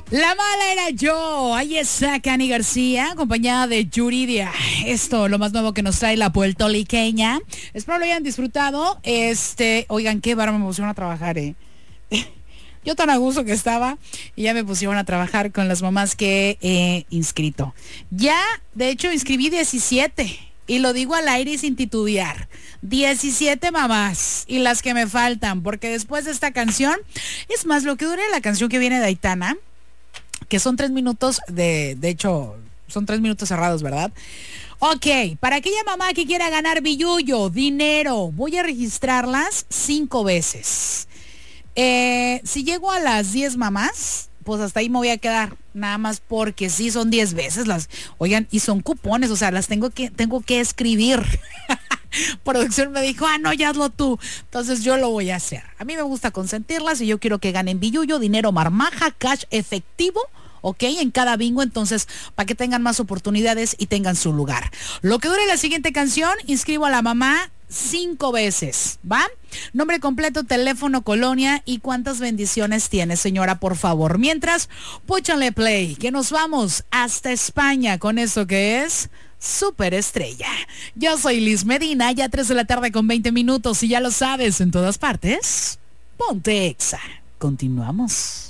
La mala era yo. Ahí está Cani García, acompañada de Yuridia. Esto, lo más nuevo que nos trae la puertorriqueña. Espero lo hayan disfrutado. Oigan, qué bárbaro, me pusieron a trabajar, Yo tan a gusto que estaba y ya me pusieron a trabajar con las mamás que he inscrito. Ya, de hecho, inscribí 17. Y lo digo al aire y sin titubear. 17 mamás y las que me faltan, porque después de esta canción, es más, lo que dure la canción que viene de Aitana, que son 3 minutos de hecho, son 3 minutos cerrados, ¿verdad? Ok, para aquella mamá que quiera ganar billullo, dinero, voy a registrarlas 5 veces. Si llego a las 10 mamás, pues hasta ahí me voy a quedar, nada más porque sí son 10 veces las, oigan, y son cupones, o sea, las tengo que escribir. Producción me dijo, no, ya hazlo tú. Entonces yo lo voy a hacer. A mí me gusta consentirlas y yo quiero que ganen billullo, dinero, marmaja, cash efectivo, ¿ok? En cada bingo, entonces, para que tengan más oportunidades y tengan su lugar. Lo que dure la siguiente canción, inscribo a la mamá 5 veces, ¿va? Nombre completo, teléfono, colonia y cuántas bendiciones tiene, señora, por favor. Mientras, póchale play, que nos vamos hasta España con esto que es Superestrella. Yo soy Liz Medina, ya 3 de la tarde con 20 minutos y ya lo sabes, en todas partes, ponte Exa. Continuamos.